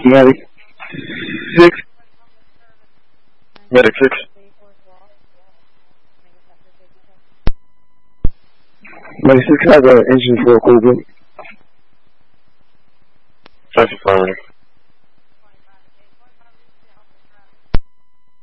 Medic 6. Medic 6. Medic 6 has an engine for a cold boot. That's affirmative.